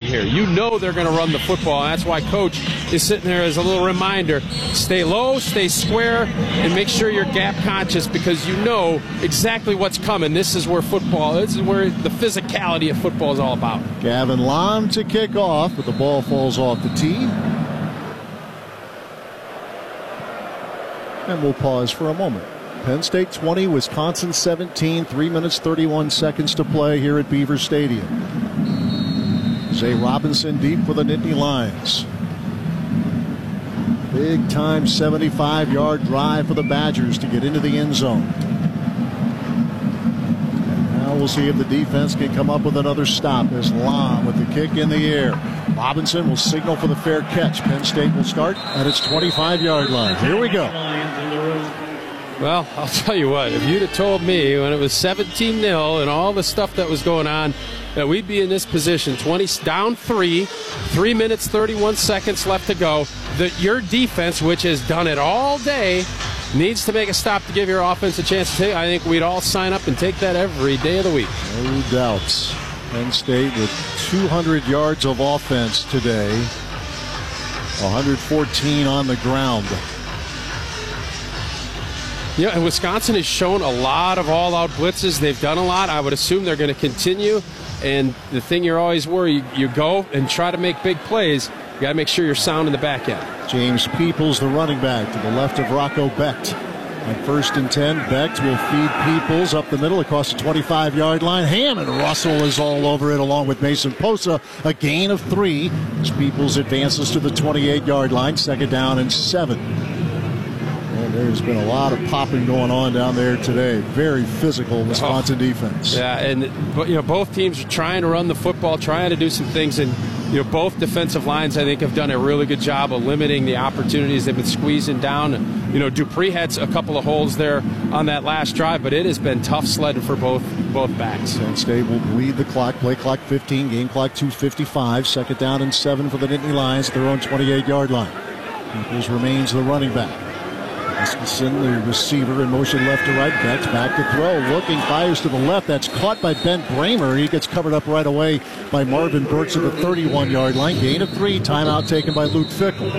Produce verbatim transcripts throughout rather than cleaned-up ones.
here. You know they're going to run the football, and that's why Coach is sitting there as a little reminder. Stay low, stay square, and make sure you're gap conscious because you know exactly what's coming. This is where football, this is where the physicality of football is all about. Gavin Lom to kick off, but the ball falls off the tee. And we'll pause for a moment. Penn State twenty, Wisconsin seventeen, three minutes, thirty-one seconds to play here at Beaver Stadium. Zay Robinson deep for the Nittany Lions. Big time seventy-five yard drive for the Badgers to get into the end zone. And now we'll see if the defense can come up with another stop as Lom with the kick in the air. Robinson will signal for the fair catch. Penn State will start at its twenty-five yard line. Here we go. Well, I'll tell you what, if you'd have told me when it was seventeen nil and all the stuff that was going on that we'd be in this position, twenty down three, three minutes, thirty-one seconds left to go, that your defense, which has done it all day, needs to make a stop to give your offense a chance to take, I think we'd all sign up and take that every day of the week. No doubts. Penn State with two hundred yards of offense today, one hundred fourteen on the ground. Yeah, and Wisconsin has shown a lot of all-out blitzes. They've done a lot. I would assume they're going to continue. And the thing you're always worried, you, you go and try to make big plays. You got to make sure you're sound in the back end. James Peoples, the running back, to the left of Rocco Becht. On first and ten, Becht will feed Peoples up the middle across the twenty-five yard line. Hammond Russell is all over it along with Mason Posa. A gain of three as Peoples advances to the twenty-eight yard line. Second down and seven. There's been a lot of popping going on down there today. Very physical Wisconsin oh, defense. Yeah, and you know both teams are trying to run the football, trying to do some things, and you know both defensive lines I think have done a really good job of limiting the opportunities they've been squeezing down. You know Dupree had a couple of holes there on that last drive, but it has been tough sledding for both both backs. Penn State will bleed the clock. Play clock fifteen, game clock two fifty-five. Second down and seven for the Nittany Lions at their own twenty-eight yard line. Peoples remains the running back. Huskinson, the receiver, in motion left to right. Becht back to throw. Looking, fires to the left. That's caught by Ben Bramer. He gets covered up right away by Marvin Burks at the thirty-one yard line. Gain of three. Timeout taken by Luke Fickell.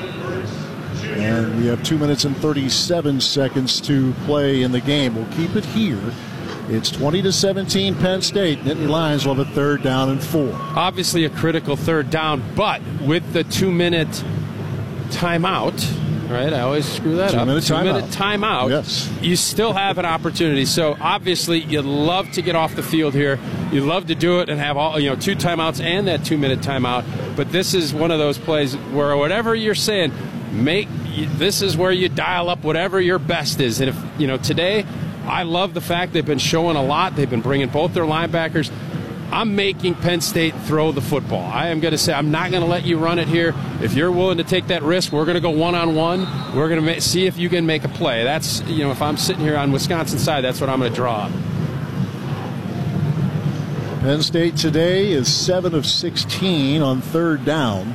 And we have two minutes and thirty-seven seconds to play in the game. We'll keep it here. It's twenty to seventeen Penn State. Nittany Lions will have a third down and four. Obviously a critical third down, but with the two-minute timeout, right? I always screw that Two up. Minute Two-minute timeout. timeout. Yes. You still have an opportunity. So obviously, you'd love to get off the field here. You'd love to do it and have all you know two timeouts and that two-minute timeout. But this is one of those plays where whatever you're saying, make this is where you dial up whatever your best is. And if you know today, I love the fact they've been showing a lot. They've been bringing both their linebackers. I'm making Penn State throw the football. I am going to say I'm not going to let you run it here. If you're willing to take that risk, we're going to go one-on-one. We're going to see if you can make a play. That's, you know, if I'm sitting here on Wisconsin's side, that's what I'm going to draw up. Penn State today is seven of sixteen on third down.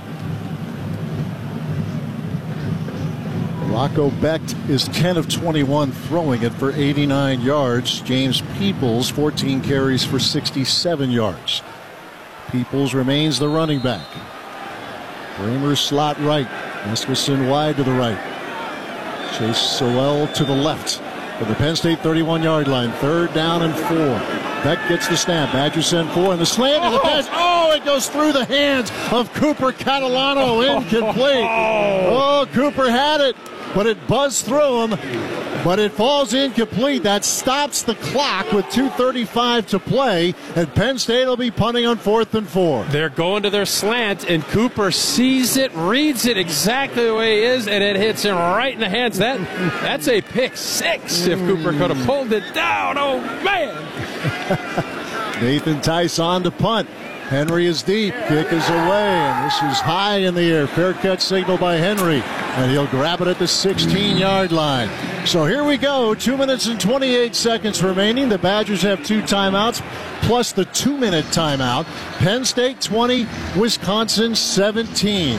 Rocco Becht is ten of twenty-one, throwing it for eighty-nine yards. James Peoples, fourteen carries for sixty-seven yards. Peoples remains the running back. Bramer slot right. Eskelson wide to the right. Chase Sowell to the left. For the Penn State thirty-one yard line. Third down and four. Becht gets the snap. Badgers send four, and the slant to the pass. Oh, it goes through the hands of Cooper Catalano. Incomplete. Oh, Cooper had it, but it buzzed through him. But it falls incomplete. That stops the clock with two thirty-five to play, and Penn State will be punting on fourth and four. They're going to their slant, and Cooper sees it, reads it exactly the way it is, and it hits him right in the hands. That That's a pick six if Cooper could have pulled it down. Oh, man. Nathan Tice on to punt. Henry is deep. Kick is away, and this is high in the air. Fair catch signal by Henry, and he'll grab it at the sixteen yard line. So here we go. Two minutes and twenty-eight seconds remaining. The Badgers have two timeouts plus the two minute timeout. Penn State twenty, Wisconsin seventeen.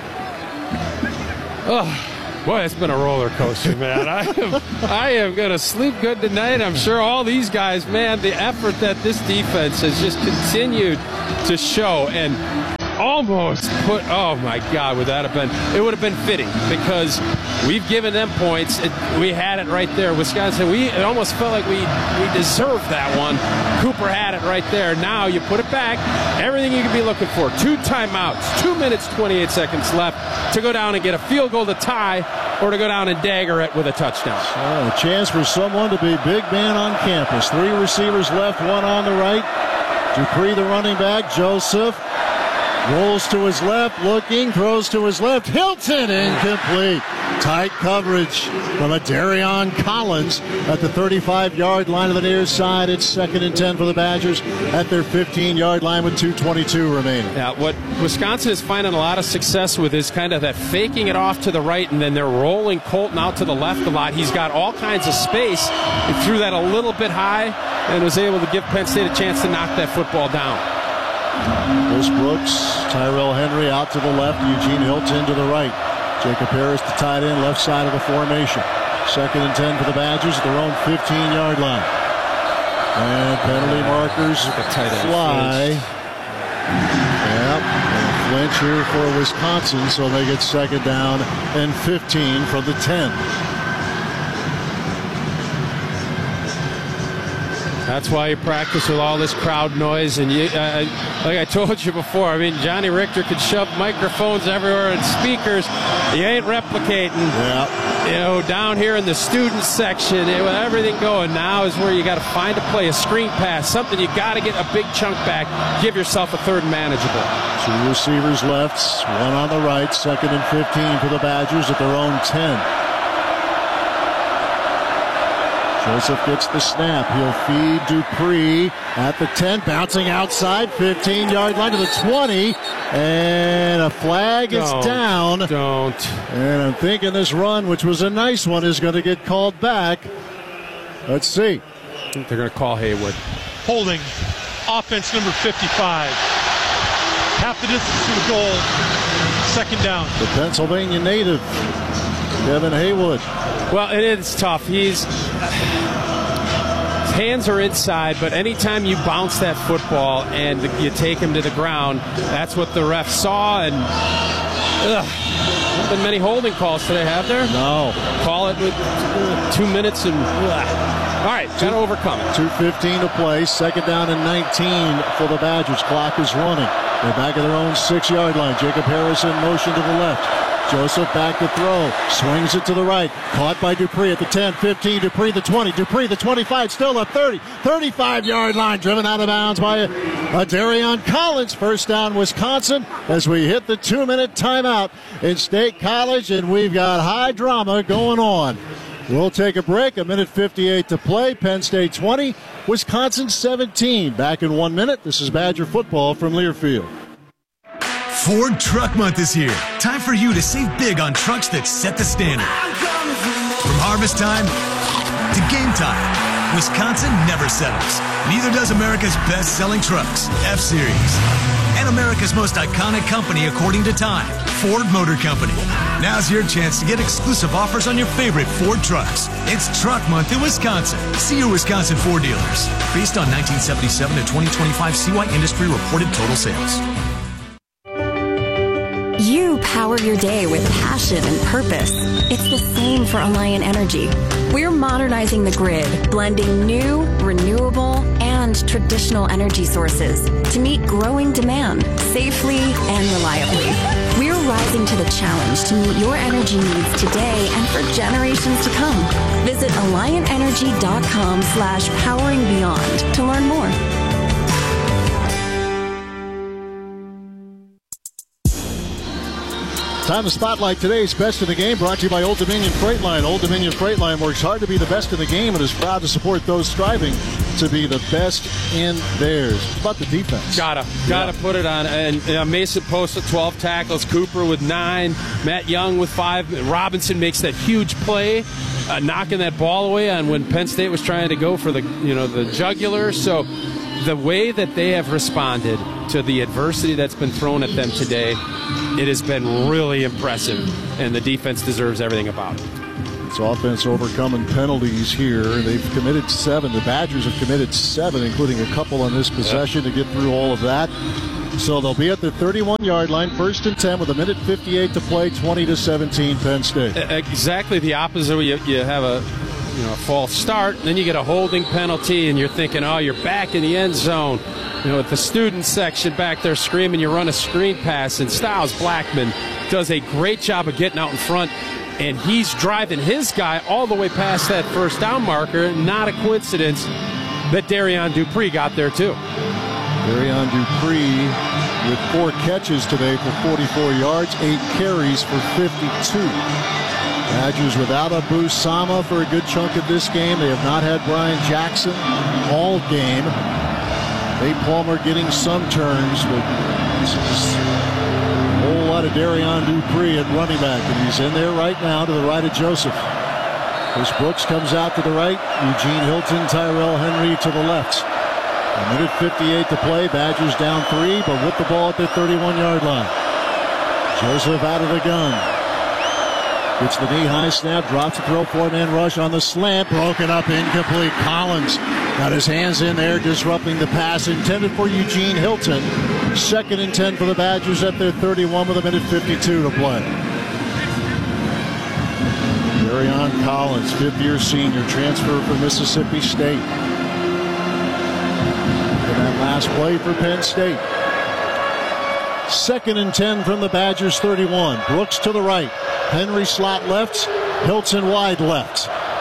Oh. Boy, it's been a roller coaster, man. I am, I am going to sleep good tonight. I'm sure all these guys, man, the effort that this defense has just continued to show. And almost put, oh my God, would that have been, it would have been fitting because we've given them points. It, we had it right there. Wisconsin, we it almost felt like we, we deserved that one. Cooper had it right there. Now you put it back, everything you could be looking for. Two timeouts, two minutes, twenty-eight seconds left to go down and get a field goal to tie or to go down and dagger it with a touchdown. So a chance for someone to be big man on campus. Three receivers left, one on the right. Dupree, the running back. Joseph rolls to his left, looking, throws to his left. Hilton, incomplete. Tight coverage from a Darion Collins at the thirty-five-yard line of the near side. It's second and ten for the Badgers at their fifteen-yard line with two twenty-two remaining. Yeah, what Wisconsin is finding a lot of success with is kind of that faking it off to the right, and then they're rolling Colton out to the left a lot. He's got all kinds of space. He threw that a little bit high and was able to give Penn State a chance to knock that football down. Chris Brooks, Tyrell Henry out to the left, Eugene Hilton to the right. Jacob Harris, the tight end, left side of the formation. Second and ten for the Badgers at their own fifteen-yard line. And penalty markers fly. Yep, and a flinch here for Wisconsin, so they get second down and fifteen from the ten. That's why you practice with all this crowd noise. And you, uh, like I told you before, I mean, Johnny Richter could shove microphones everywhere and speakers. You ain't replicating. Yeah. You know, down here in the student section, it, with everything going, now is where you got to find a play, a screen pass, something you got to get a big chunk back, give yourself a third and manageable. Two receivers left, one on the right, second and fifteen for the Badgers at their own ten. Joseph gets the snap. He'll feed Dupree at the ten, bouncing outside, fifteen-yard line to the twenty, and a flag is don't, down. Don't. And I'm thinking this run, which was a nice one, is going to get called back. Let's see. I think they're going to call Haywood. Holding, offense number fifty-five. Half the distance to the goal. Second down. The Pennsylvania native, Kevin Haywood. Well, it is tough. He's his hands are inside, but anytime you bounce that football and you take him to the ground, that's what the ref saw. And ugh, not been many holding calls today, have there? No. Call it with two minutes and ugh. All right, got to overcome it. two fifteen to play, second down and nineteen for the Badgers. Clock is running. They're back at their own six-yard line. Jacob Harrison motion to the left. Joseph back to throw, swings it to the right, caught by Dupree at the ten, fifteen, Dupree the twenty, Dupree the twenty-five, still a thirty, thirty-five-yard line, driven out of bounds by a, a Darion Collins. First down, Wisconsin, as we hit the two-minute timeout in State College, and we've got high drama going on. We'll take a break, a minute fifty-eight to play, Penn State twenty, Wisconsin seventeen. Back in one minute, this is Badger football from Learfield. Ford Truck Month is here. Time for you to save big on trucks that set the standard. From harvest time to game time, Wisconsin never settles. Neither does America's best-selling trucks, F-Series. And America's most iconic company according to Time, Ford Motor Company. Now's your chance to get exclusive offers on your favorite Ford trucks. It's Truck Month in Wisconsin. See your Wisconsin Ford dealers. Based on nineteen seventy-seven to twenty twenty-five C Y Industry reported total sales. You power your day with passion and purpose. It's the same for Alliant Energy. We're modernizing the grid, blending new, renewable, and traditional energy sources to meet growing demand safely and reliably. We're rising to the challenge to meet your energy needs today and for generations to come. Visit alliant energy dot com slash powering beyond to learn more. Time to spotlight today's Best in the Game, brought to you by Old Dominion Freight Line. Old Dominion Freight Line works hard to be the best in the game and is proud to support those striving to be the best in theirs. It's about the defense. Gotta, gotta yeah. put it on. And uh, Mason posted twelve tackles, Cooper with nine, Matt Young with five. Robinson makes that huge play, uh, knocking that ball away on when Penn State was trying to go for the, you know, the jugular. So the way that they have responded to the adversity that's been thrown at them today, it has been really impressive, and the defense deserves everything about it. It's offense overcoming penalties here. They've committed seven. The Badgers have committed seven, including a couple on this possession yep. to get through all of that. So they'll be at the thirty-one-yard line, first and ten with a minute fifty-eight to play, twenty to seventeen Penn State. Exactly the opposite. You, you have a you know a false start, then you get a holding penalty, and you're thinking, oh, you're back in the end zone. You know, with the student section back there screaming, you run a screen pass, and Styles Blackman does a great job of getting out in front, and he's driving his guy all the way past that first down marker. Not a coincidence that Darian Dupree got there too. Darian Dupree with four catches today for forty-four yards, eight carries for fifty-two. Badgers without Abu Sama for a good chunk of this game. They have not had Brian Jackson all game. Nate Palmer getting some turns, but this is a whole lot of Darian Dupree at running back, and he's in there right now to the right of Joseph. Chris Brooks comes out to the right. Eugene Hilton, Tyrell Henry to the left. A minute fifty-eight to play. Badgers down three, but with the ball at the thirty-one-yard line. Joseph out of the gun. Gets the knee-high snap, drops the throw, four-man rush on the slant, broken up, incomplete. Collins got his hands in there, disrupting the pass intended for Eugene Hilton. Second and ten for the Badgers at their thirty-one with a minute fifty-two to play. Darian Collins, fifth-year senior, transfer from Mississippi State. And that last play for Penn State. Second and ten from the Badgers thirty-one. Brooks to the right. Henry slot left. Hilton wide left.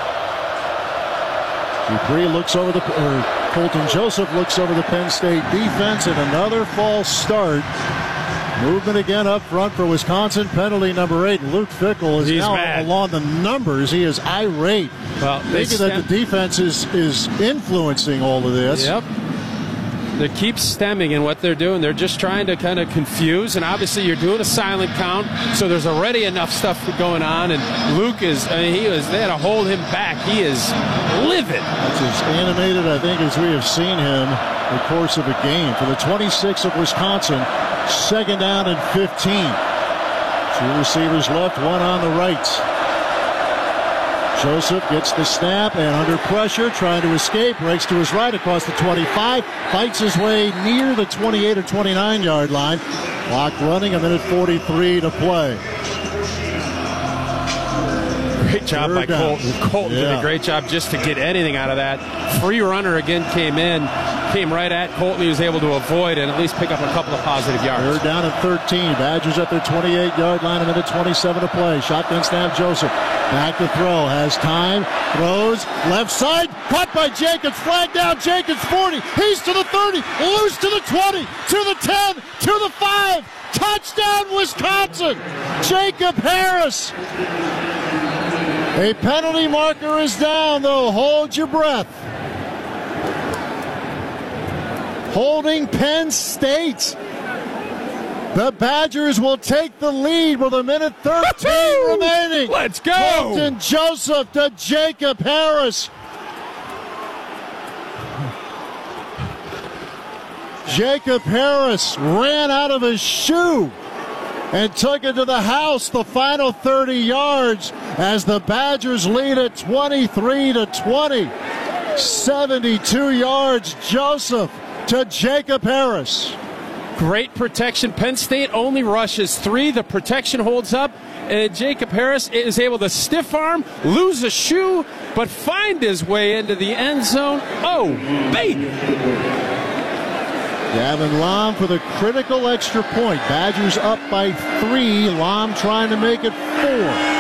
Dupree looks over the, or Colton Joseph looks over the Penn State defense, and another false start. Movement again up front for Wisconsin. Penalty number eight. Luke Fickell is He's now mad. along the numbers. He is irate. Well, thinking that the defense is, is influencing all of this. Yep. They keep stemming in what they're doing. They're just trying to kind of confuse, and obviously you're doing a silent count, so there's already enough stuff going on, and Luke is, I mean, he was, they had to hold him back. He is livid. That's as animated, I think, as we have seen him in the course of a game. For the twenty-six of Wisconsin, second down and fifteen. Two receivers left, one on the right. Joseph gets the snap and under pressure, trying to escape, breaks to his right across the twenty-five, fights his way near the twenty-eight or twenty-nine-yard line. Clock running, a minute forty-three to play. Great job by Colton. Colton yeah. did a great job just to get anything out of that. Free runner again came in, came right at Colton. He was able to avoid and at least pick up a couple of positive yards. They're down at thirteen. Badgers at their twenty-eight-yard line, a minute twenty-seven to play. Shotgun snap, Joseph. Back to throw, has time, throws, left side, caught by Jacobs, flag down, Jacobs forty, he's to the thirty, loose to the twenty, to the ten, to the five, touchdown Wisconsin, Jacob Harris. A penalty marker is down, though, hold your breath. Holding Penn State. The Badgers will take the lead with a minute thirteen remaining. Let's go! Colton Joseph to Jacob Harris. Jacob Harris ran out of his shoe and took it to the house, the final thirty yards, as the Badgers lead at twenty-three to twenty. seventy-two yards, Joseph to Jacob Harris. Great protection. Penn State only rushes three. The protection holds up. And Jacob Harris is able to stiff arm, lose a shoe, but find his way into the end zone. Oh, baby. Gavin Lom for the critical extra point. Badgers up by three. Lom trying to make it four.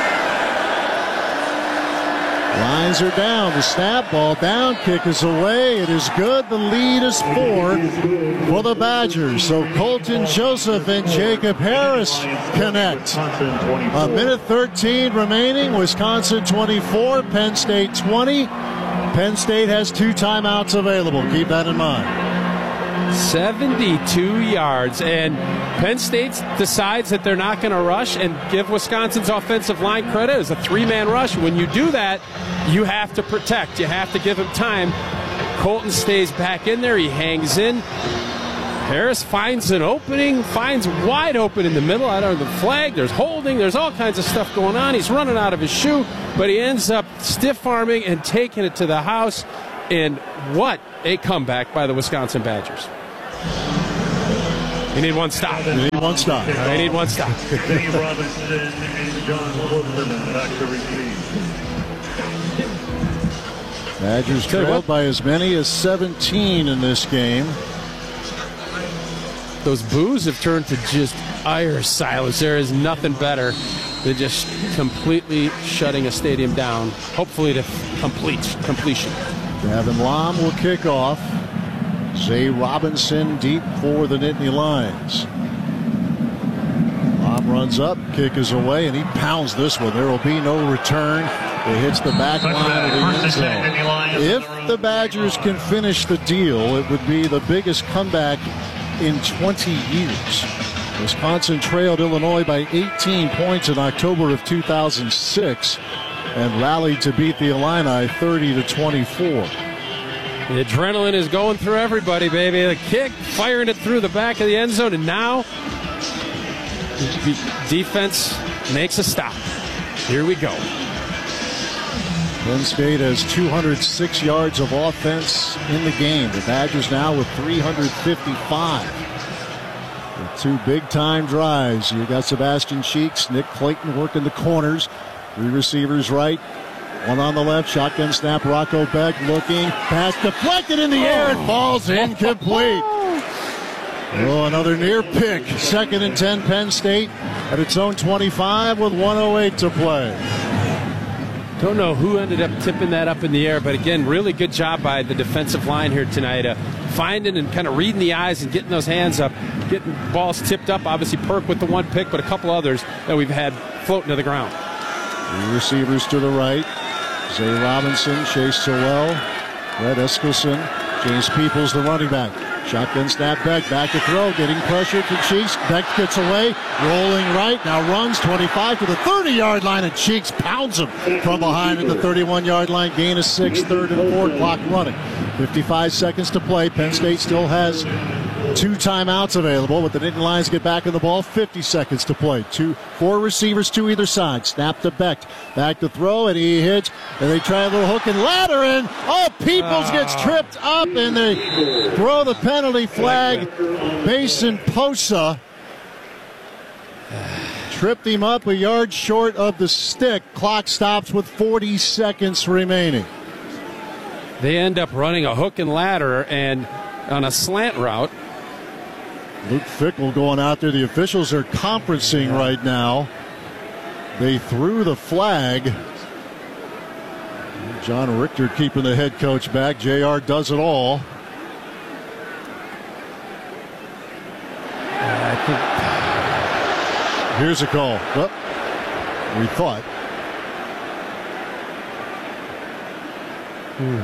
Lines are down. The snap, ball down, kick is away. It is good. The lead is four for the Badgers. So Colton Joseph and Jacob Harris connect. A minute thirteen remaining. Wisconsin twenty-four, Penn State twenty. Penn State has two timeouts available. Keep that in mind. seventy-two yards, and Penn State decides that they're not going to rush and give Wisconsin's offensive line credit. It's a three-man rush. When you do that, you have to protect. You have to give him time. Colton stays back in there. He hangs in. Harris finds an opening, finds wide open in the middle. I don't know, the flag, there's holding, there's all kinds of stuff going on. He's running out of his shoe, but he ends up stiff-arming and taking it to the house. And what a comeback by the Wisconsin Badgers. You need one stop. You need one stop. You need one stop. Dave Robinson and John Wilson back to receive. Badgers trailed by as many as seventeen in this game. Those boos have turned to just ire silence. There is nothing better than just completely shutting a stadium down, hopefully to complete completion. Gavin Lom will kick off. Zay Robinson deep for the Nittany Lions. Lom runs up, kick is away, and he pounds this one. There will be no return. It hits the back line of the end zone. If the Badgers can finish the deal, it would be the biggest comeback in twenty years. Wisconsin trailed Illinois by eighteen points in October of two thousand six and rallied to beat the Illini thirty to twenty-four. The adrenaline is going through everybody, baby. The kick, firing it through the back of the end zone, and now the defense makes a stop. Here we go. Penn State has two hundred six yards of offense in the game. The Badgers now with three hundred fifty-five. With two big-time drives. You got Sebastian Cheeks, Nick Clayton working the corners. Three receivers right, one on the left. Shotgun snap, Rocco Beck looking. Pass deflected in the air. It falls incomplete. Oh, another near pick. Second and ten, Penn State at its own twenty-five with one oh eight to play. Don't know who ended up tipping that up in the air, but again, really good job by the defensive line here tonight, uh, finding and kind of reading the eyes and getting those hands up, getting balls tipped up. Obviously, Perk with the one pick, but a couple others that we've had floating to the ground. Three receivers to the right. Zay Robinson, Chase Sowell, Brett Eskelson, James Peoples, the running back. Shotgun snap back, back to throw, getting pressure to Cheeks. Beck gets away, rolling right, now runs twenty-five to the thirty-yard line, and Cheeks pounds him from behind at the thirty-one-yard line. Gain of six, third and four, clock running. fifty-five seconds to play. Penn State still has two timeouts available, but the Nittany Lions get back in the ball. fifty seconds to play. Two, four receivers to either side. Snap to Beck. Back to throw, and he hits. And they try a little hook and ladder in. Oh, Peoples oh. gets tripped up, and they throw the penalty flag. Mason Posa tripped him up a yard short of the stick. Clock stops with forty seconds remaining. They end up running a hook and ladder and on a slant route. Luke Fickell going out there. The officials are conferencing right now. They threw the flag. John Richter keeping the head coach back. J R does it all. Uh, I think... Here's a call. Well, we thought. Hmm.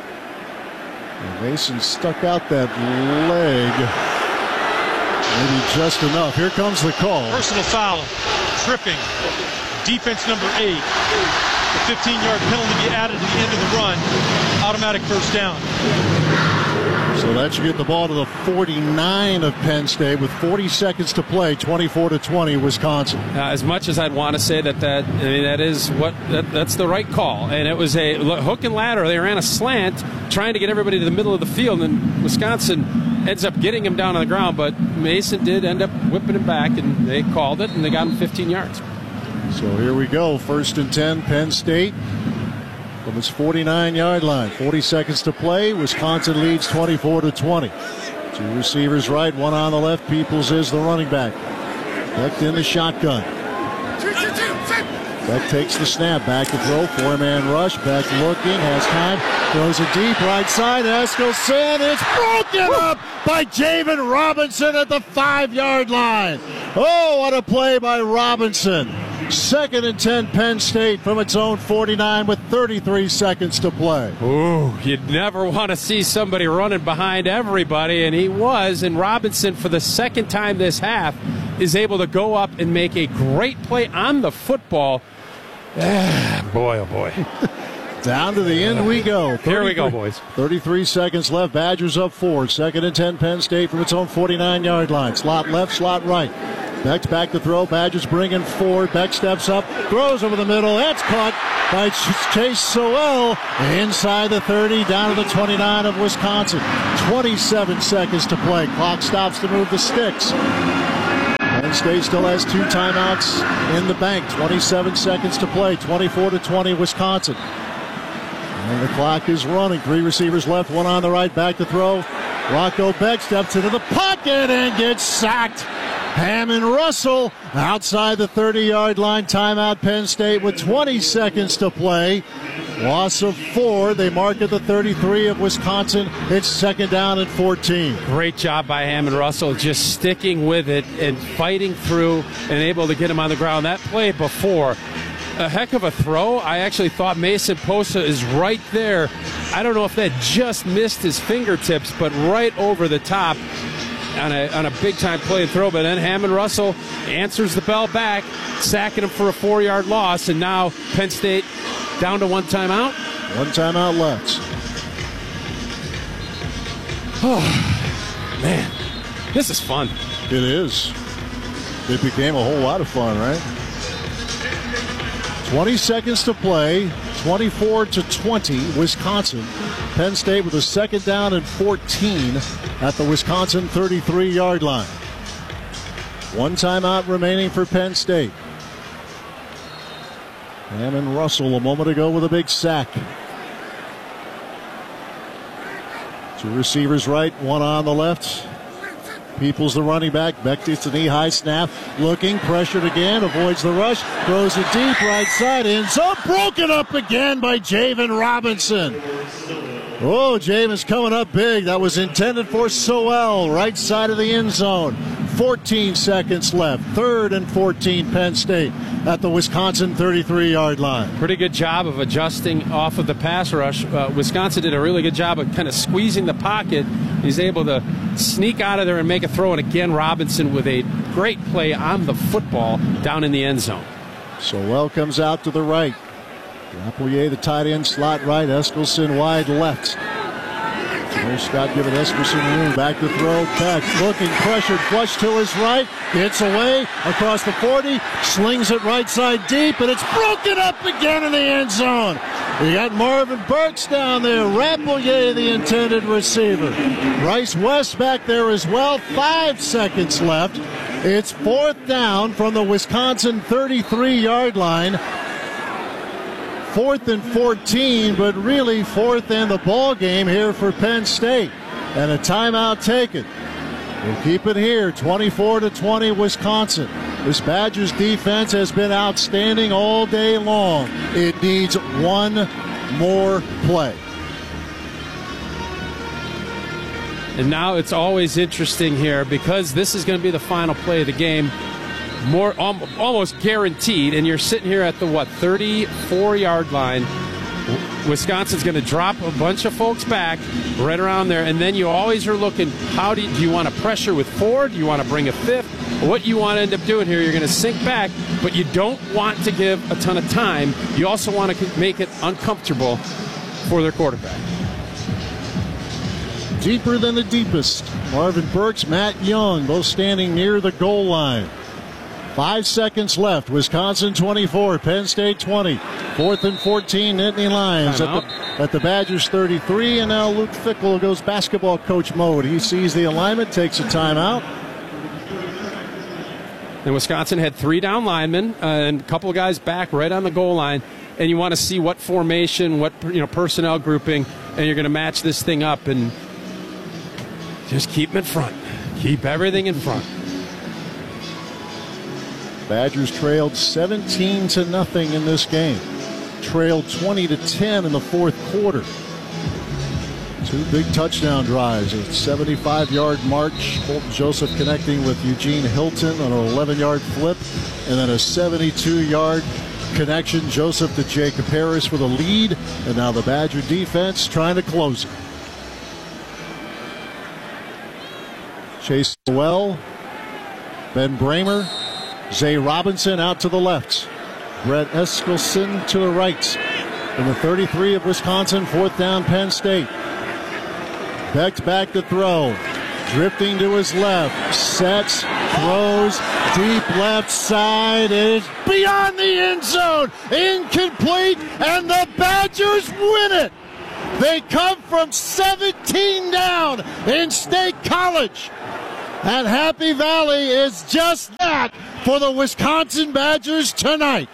Mason stuck out that leg. Maybe just enough. Here comes the call. Personal foul. Tripping. Defense number eight. The fifteen-yard penalty be added to the end of the run. Automatic first down. So that should get the ball to the forty-nine of Penn State with forty seconds to play. twenty-four to twenty, Wisconsin. Uh, as much as I'd want to say that that I mean that is what that, that's the right call, and it was a hook and ladder. They ran a slant, trying to get everybody to the middle of the field, and Wisconsin ends up getting him down on the ground. But Mason did end up whipping him back, and they called it, and they got him fifteen yards. So here we go, first and ten, Penn State from its forty-nine-yard line. forty seconds to play. Wisconsin leads twenty-four to twenty. Two receivers right, one on the left. Peoples is the running back. Beck in the shotgun. Beck takes the snap, back to throw, four-man rush. Beck looking, has time, throws it deep, right side. Eskelson is broken up by Javen Robinson at the five-yard line. Oh, what a play by Robinson. Second and ten, Penn State from its own forty-nine with thirty-three seconds to play. Ooh, you'd never want to see somebody running behind everybody, and he was. And Robinson, for the second time this half, is able to go up and make a great play on the football. Ah, boy, oh boy. Down to the end we go. Here we go, boys. thirty-three seconds left. Badgers up four. Second and ten, Penn State from its own forty-nine-yard line. Slot left, slot right. Beck's back to throw. Badgers bringing forward. Beck steps up, throws over the middle. That's caught by Chase Sowell inside the thirty, down to the twenty-nine of Wisconsin. twenty-seven seconds to play. Clock stops to move the sticks. Penn State still has two timeouts in the bank. twenty-seven seconds to play. twenty-four to twenty, Wisconsin. And the clock is running. Three receivers left, one on the right. Back to throw. Rocco Beck steps into the pocket and gets sacked. Hammond Russell outside the thirty-yard line. Timeout, Penn State with twenty seconds to play. Loss of four. They mark at the thirty-three of Wisconsin. It's second down and fourteen. Great job by Hammond Russell, just sticking with it and fighting through and able to get him on the ground. That play before, a heck of a throw. I actually thought Mason Posa is right there. I don't know if that just missed his fingertips, but right over the top on a, on a big-time play and throw. But then Hammond Russell answers the bell back, sacking him for a four-yard loss, and now Penn State down to one timeout. One timeout left. Oh, man, this is fun. It is. It became a whole lot of fun, right? twenty seconds to play. twenty-four to twenty, Wisconsin. Penn State with a second down and fourteen at the Wisconsin thirty-three-yard line. One timeout remaining for Penn State. Hammond Russell a moment ago with a big sack. Two receivers right, one on the left. Peoples the running back. Beck gets a knee-high snap. Looking, pressured again, avoids the rush. Throws it deep, right side, end zone. Broken up again by Javen Robinson. Oh, Javen's coming up big. That was intended for Sowell, right side of the end zone. fourteen seconds left. Third and fourteen, Penn State at the Wisconsin thirty-three-yard line. Pretty good job of adjusting off of the pass rush. Uh, Wisconsin did a really good job of kind of squeezing the pocket. He's able to sneak out of there and make a throw. And again, Robinson with a great play on the football down in the end zone. Sowell comes out to the right. Rapelier, the tight end, slot right. Eskelson wide left. Joe Scott giving Eskelson room. Back to throw. Beck looking, pressured, flush to his right. Gets away across the forty. Slings it right side deep, and it's broken up again in the end zone. You got Marvin Burks down there. Rapelier, the intended receiver. Bryce West back there as well. Five seconds left. It's fourth down from the Wisconsin thirty-three-yard line. Fourth and fourteen, but really fourth and the ball game here for Penn State. And a timeout taken. We'll keep it here, twenty-four to twenty, Wisconsin. This Badgers defense has been outstanding all day long. It needs one more play. And now it's always interesting here because this is going to be the final play of the game. More almost guaranteed, and you're sitting here at the what thirty-four-yard line. Wisconsin's going to drop a bunch of folks back right around there, and then you always are looking, how do you, do you want to pressure with four? Do you want to bring a fifth? What you want to end up doing here, you're going to sink back, but you don't want to give a ton of time. You also want to make it uncomfortable for their quarterback. Deeper than the deepest. Marvin Burks, Matt Young, both standing near the goal line. Five seconds left. Wisconsin twenty-four, Penn State twenty. Fourth and fourteen, Nittany Lions at the, at the Badgers thirty-three. And now Luke Fickell goes basketball coach mode. He sees the alignment, takes a timeout. And Wisconsin had three down linemen uh, and a couple of guys back right on the goal line. And you want to see what formation, what you know personnel grouping, and you're going to match this thing up and just keep them in front. Keep everything in front. Badgers trailed seventeen to nothing in this game. Trailed twenty to ten in the fourth quarter. Two big touchdown drives. A seventy-five-yard march. Colton Joseph connecting with Eugene Hilton on an eleven-yard flip. And then a seventy-two-yard connection. Joseph to Jacob Harris for the lead. And now the Badger defense trying to close it. Chase Sowell. Ben Bramer. Zay Robinson out to the left. Brett Eskelson to the right. In the thirty-three of Wisconsin, fourth down, Penn State. Beck's back to throw. Drifting to his left. Sets. throws deep left side. It's beyond the end zone. Incomplete, and the Badgers win it. They come from seventeen down in State College. And Happy Valley is just that for the Wisconsin Badgers tonight.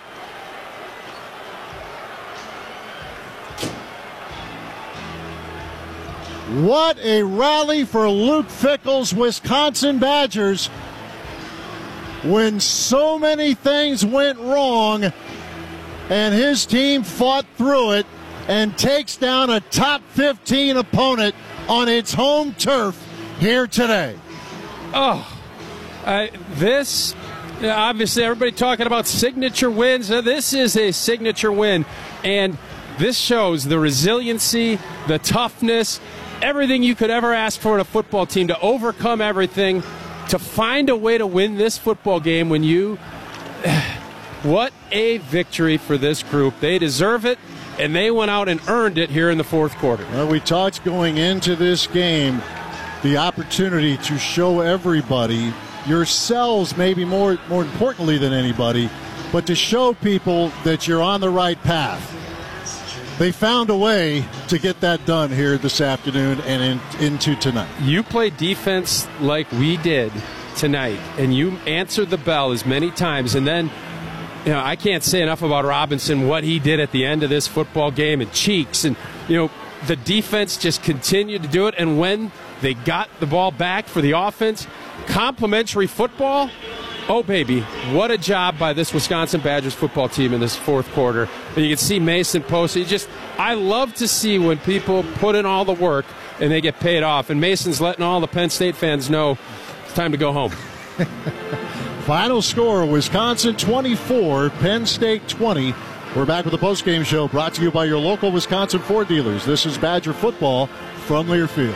What a rally for Luke Fickell's Wisconsin Badgers when so many things went wrong and his team fought through it and takes down a top fifteen opponent on its home turf here today. Oh, uh, this, obviously everybody talking about signature wins. Uh, this is a signature win, and this shows the resiliency, the toughness, everything you could ever ask for in a football team to overcome everything, to find a way to win this football game when you... What a victory for this group. They deserve it, and they went out and earned it here in the fourth quarter. Well, we talked going into this game the opportunity to show everybody, yourselves maybe more, more importantly than anybody, but to show people that you're on the right path. They found a way to get that done here this afternoon and in, into tonight. You play defense like we did tonight, and you answered the bell as many times, and then you know, I can't say enough about Robinson, what he did at the end of this football game, and Cheeks, and you know, the defense just continued to do it, and when they got the ball back for the offense, complimentary football, oh baby, what a job by this Wisconsin Badgers football team in this fourth quarter. And you can see Mason post. You just, I love to see when people put in all the work and they get paid off, and Mason's letting all the Penn State fans know it's time to go home. Final score, Wisconsin twenty-four, Penn State twenty. We're back with the postgame show brought to you by your local Wisconsin Ford dealers. This is Badger football from Learfield.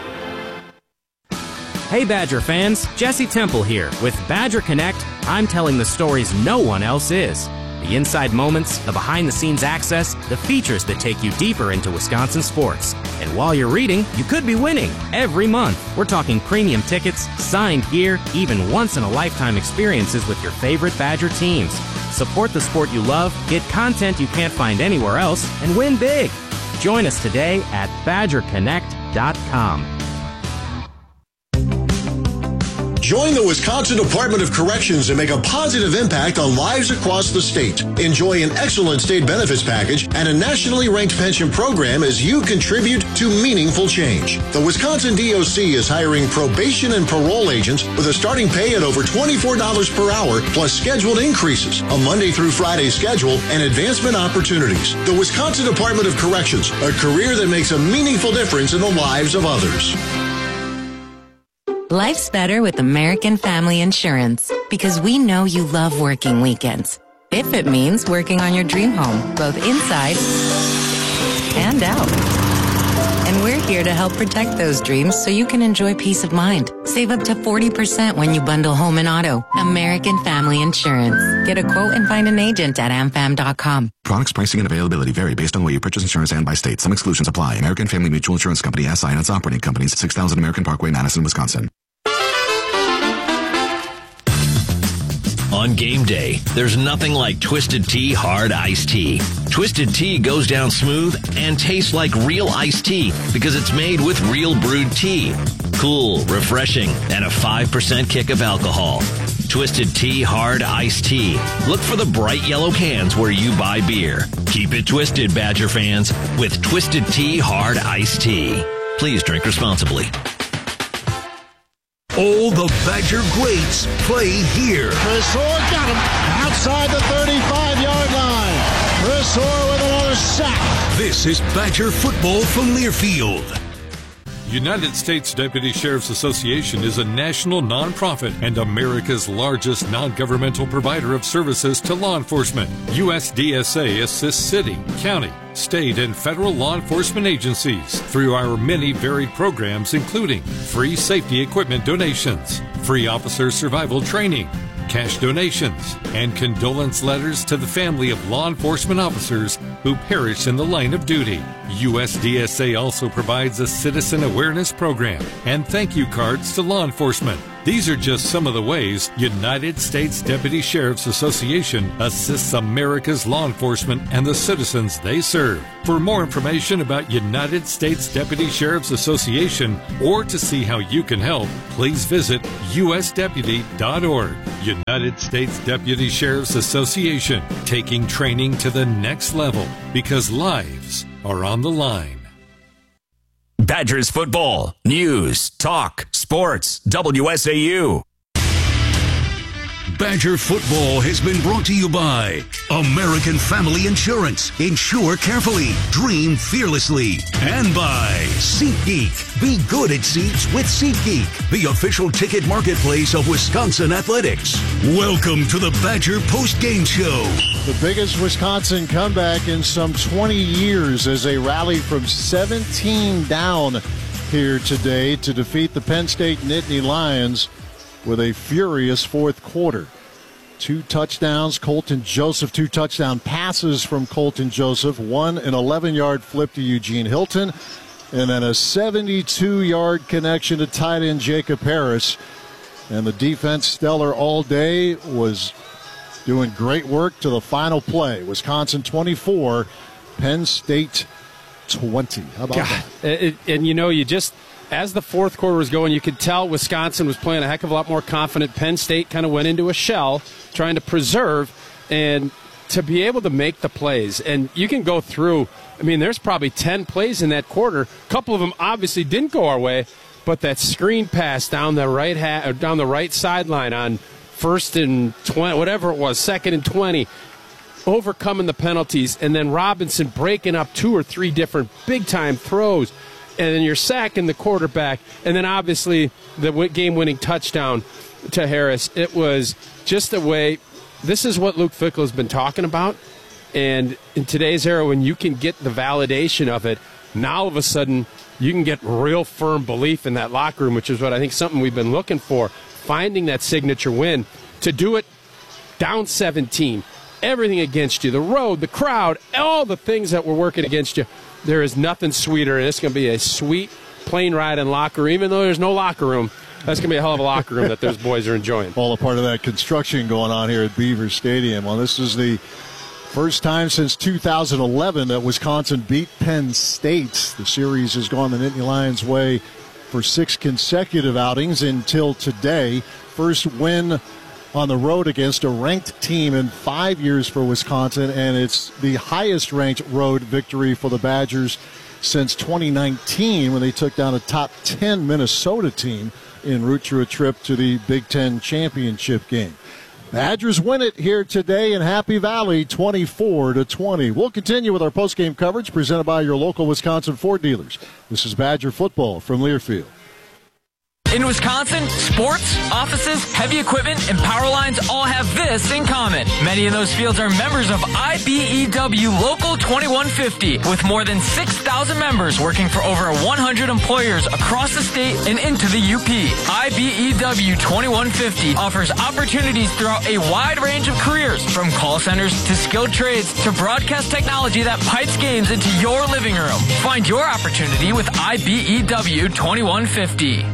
Hey Badger fans, Jesse Temple here. With Badger Connect, I'm telling the stories no one else is. The inside moments, the behind-the-scenes access, the features that take you deeper into Wisconsin sports. And while you're reading, you could be winning every month. We're talking premium tickets, signed gear, even once-in-a-lifetime experiences with your favorite Badger teams. Support the sport you love, get content you can't find anywhere else, and win big. Join us today at badger connect dot com. Join the Wisconsin Department of Corrections and make a positive impact on lives across the state. Enjoy an excellent state benefits package and a nationally ranked pension program as you contribute to meaningful change. The Wisconsin D O C is hiring probation and parole agents with a starting pay at over twenty-four dollars per hour, plus scheduled increases, a Monday through Friday schedule, and advancement opportunities. The Wisconsin Department of Corrections, a career that makes a meaningful difference in the lives of others. Life's better with American Family Insurance because we know you love working weekends. If it means working on your dream home, both inside and out. And we're here to help protect those dreams so you can enjoy peace of mind. Save up to forty percent when you bundle home and auto. American Family Insurance. Get a quote and find an agent at am fam dot com. Products, pricing, and availability vary based on the way you purchase insurance and by state. Some exclusions apply. American Family Mutual Insurance Company, S I and its operating companies, six thousand American Parkway, Madison, Wisconsin. On game day, there's nothing like Twisted Tea Hard Iced Tea. Twisted Tea goes down smooth and tastes like real iced tea because it's made with real brewed tea. Cool, refreshing, and a five percent kick of alcohol. Twisted Tea Hard Iced Tea. Look for the bright yellow cans where you buy beer. Keep it twisted, Badger fans, with Twisted Tea Hard Iced Tea. Please drink responsibly. All the Badger greats play here. Chris Orr got him outside the thirty-five-yard line. Chris Orr with another sack. This is Badger football from Learfield. United States Deputy Sheriff's Association is a national nonprofit and America's largest non-governmental provider of services to law enforcement. U S D S A assists city, county, state, and federal law enforcement agencies through our many varied programs, including free safety equipment donations, free officer survival training, cash donations, and condolence letters to the family of law enforcement officers who perished in the line of duty. U S D S A also provides a citizen awareness program and thank you cards to law enforcement. These are just some of the ways United States Deputy Sheriff's Association assists America's law enforcement and the citizens they serve. For more information about United States Deputy Sheriff's Association or to see how you can help, please visit U S deputy dot org. United States Deputy Sheriff's Association, taking training to the next level because lives are on the line. Badgers football, news, talk, sports, W S A U. Badger football has been brought to you by American Family Insurance. Insure carefully, dream fearlessly. And by SeatGeek. Be good at seats with SeatGeek, the official ticket marketplace of Wisconsin athletics. Welcome to the Badger Post-Game Show. The biggest Wisconsin comeback in some twenty years as they rally from seventeen down here today to defeat the Penn State Nittany Lions with a furious fourth quarter. Two touchdowns, Colton Joseph, two touchdown passes from Colton Joseph, one an eleven-yard flip to Eugene Hilton, and then a seventy-two-yard connection to tight end Jacob Harris. And the defense, stellar all day, was doing great work to the final play. Wisconsin twenty-four, Penn State twenty. How about God, that? It, and, you know, you just, as the fourth quarter was going, you could tell Wisconsin was playing a heck of a lot more confident. Penn State kind of went into a shell, trying to preserve, and to be able to make the plays. And you can go through, I mean, there's probably ten plays in that quarter. A couple of them obviously didn't go our way, but that screen pass down the right ha- or down the right sideline on first and twenty, whatever it was, second and twenty, overcoming the penalties, and then Robinson breaking up two or three different big-time throws, and then you're sacking the quarterback, and then obviously the game-winning touchdown to Harris. It was just a way. This is what Luke Fickell has been talking about, and in today's era, when you can get the validation of it, now all of a sudden you can get real firm belief in that locker room, which is what I think something we've been looking for, finding that signature win. To do it down seventeen, everything against you, the road, the crowd, all the things that were working against you, there is nothing sweeter, and it's going to be a sweet plane ride in locker room. Even though there's no locker room, that's going to be a hell of a locker room that those boys are enjoying. All a part of that construction going on here at Beaver Stadium. Well, this is the first time since two thousand eleven that Wisconsin beat Penn State. The series has gone the Nittany Lions' way for six consecutive outings until today. First win on the road against a ranked team in five years for Wisconsin, and it's the highest-ranked road victory for the Badgers since twenty nineteen when they took down a top ten Minnesota team en route to a trip to the Big Ten championship game. Badgers win it here today in Happy Valley, twenty-four to twenty. We'll continue with our postgame coverage presented by your local Wisconsin Ford dealers. This is Badger football from Learfield. In Wisconsin, sports, offices, heavy equipment, and power lines all have this in common. Many of those fields are members of I B E W Local twenty-one fifty, with more than six thousand members working for over one hundred employers across the state and into the U P. I B E W twenty-one fifty offers opportunities throughout a wide range of careers, from call centers to skilled trades to broadcast technology that pipes games into your living room. Find your opportunity with I B E W twenty-one fifty.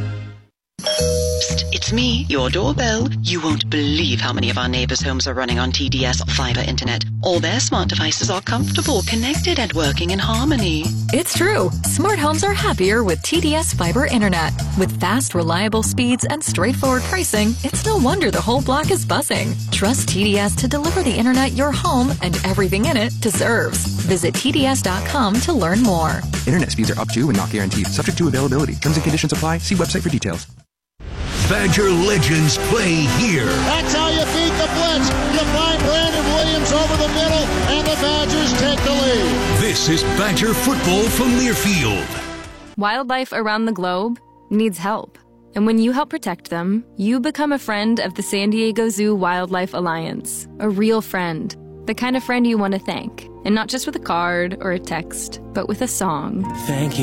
Psst, it's me, your doorbell. You won't believe how many of our neighbors' homes are running on T D S fiber internet. All their smart devices are comfortable, connected, and working in harmony. It's true. Smart homes are happier with T D S fiber internet. With fast, reliable speeds and straightforward pricing, it's no wonder the whole block is buzzing. Trust T D S to deliver the internet your home and everything in it deserves. Visit T D S dot com to learn more. Internet speeds are up to and not guaranteed. Subject to availability. Terms and conditions apply. See website for details. Badger legends play here. That's how you beat the blitz. You find Brandon Williams over the middle, and the Badgers take the lead. This is Badger football from Learfield. Wildlife around the globe needs help. And when you help protect them, you become a friend of the San Diego Zoo Wildlife Alliance. A real friend. The kind of friend you want to thank. And not just with a card or a text, but with a song. Thank you.